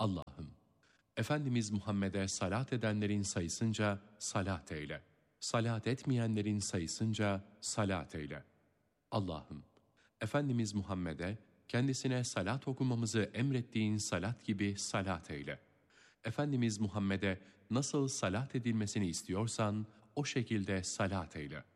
Allah'ım, Efendimiz Muhammed'e salat edenlerin sayısınca salat eyle. Salat etmeyenlerin sayısınca salat eyle. Allah'ım, Efendimiz Muhammed'e kendisine salat okumamızı emrettiğin salat gibi salat eyle. Efendimiz Muhammed'e nasıl salat edilmesini istiyorsan o şekilde salat eyle.